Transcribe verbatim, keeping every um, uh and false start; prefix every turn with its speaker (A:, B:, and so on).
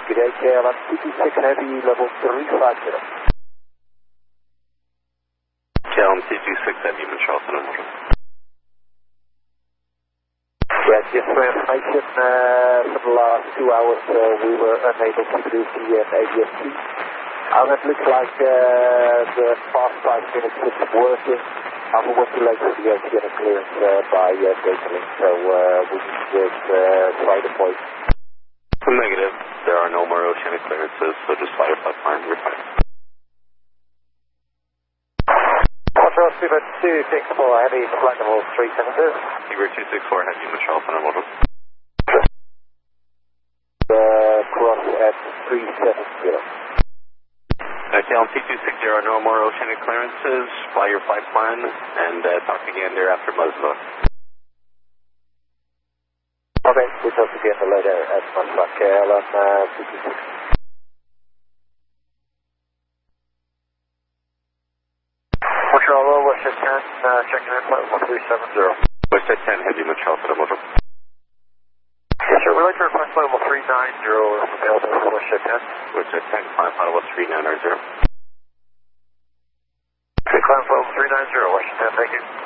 A: Good day, K L M two two six Heavy, level three five zero.
B: K L M two two six Heavy, Charleston, I'm over.
A: Yeah, just for information, uh, for the last two hours uh, we were unable to produce the uh, A D S T. And it looks like uh, the past five minutes it's working. I'm working late for the oceanic clearance uh, by uh, data link, so uh, we need to just uh, try the point.
B: Negative. There are no more oceanic clearances, so just fly your flight plan, you're fine.
A: Control Super two six four Heavy, flight level three seven zero.
B: Fever two six four Heavy, Charleston, I'm over.
A: Uh, cross at three seven zero.
B: Uh, K L M two two six zero, no more oceanic clearances, fly your flight plan, and uh, talk again thereafter, Muslim.
A: Okay, we'll talk again later at Muslim, K L M two two six. Control, Westjet ten, uh, checking in flight one three seven zero.
B: Westjet ten Heavy, Charleston, I'm over.
A: Yes, sir, we'd like to request flight level three nine zero available for Westjet ten.
B: Westjet ten, climb flight level three nine zero.
A: Climb flight level three nine zero, Westjet ten, thank you.